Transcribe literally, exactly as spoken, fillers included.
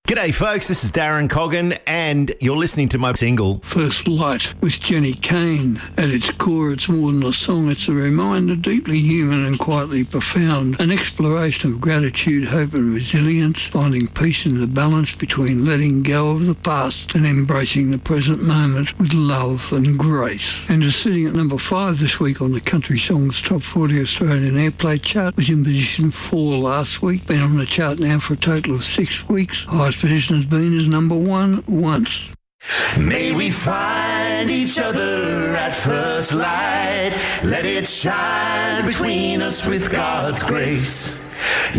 G'day folks, this is Darren Coggan and you're listening to my single First Light with Jenny Kane. At its core, it's more than a song, it's a reminder, deeply human and quietly profound. An exploration of gratitude, hope and resilience, finding peace in the balance between letting go of the past and embracing the present moment with love and grace. And just sitting at number five this week on the Country Songs Top forty Australian Airplay chart, was in position four last week, been on the chart now for a total of six weeks. Highest position has been as number one once. May we find each other at first light. Let it shine between us with God's grace.